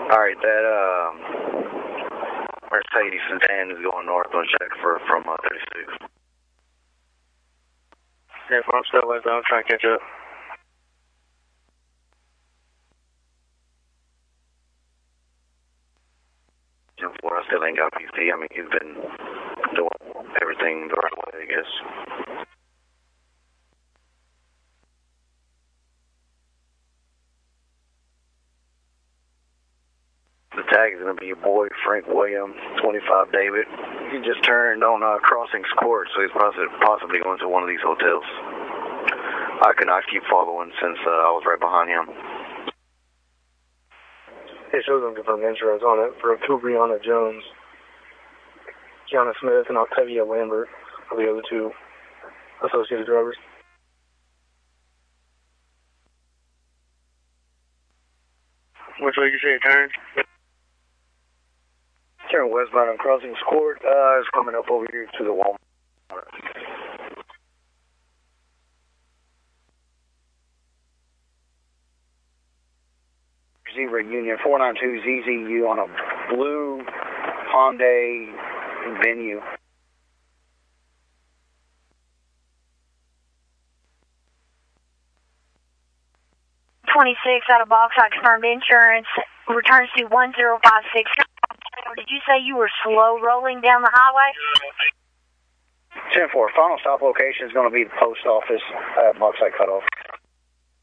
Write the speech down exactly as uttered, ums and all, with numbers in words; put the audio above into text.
Alright, that, uh, Mercedes sedan is going north on check for, from, uh, thirty-six. Yeah, I'm still with them. I'm trying to catch up. ten four, I still ain't got P C. I mean, he's been doing everything the right way, I guess. The tag is going to be your boy, Frank Williams, twenty-five David. He just turned on uh, Crossings Court, so he's possibly, possibly going to one of these hotels. I could not keep following since uh, I was right behind him. It shows them confirmed insurance on it for Kubriana Jones, Kiana Smith, and Octavia Lambert are the other two associated drivers. Which way you say it turned? Turn westbound on Crossings Court. Uh, it's coming up over here to the Walmart. Zebra Union four nine two Z Z U on a blue Hyundai Venue. twenty-six out of box, I confirmed insurance. Returns to one zero five six. Did you say you were slow rolling down the highway? ten four, final stop location is going to be the post office at Bauxite Cutoff.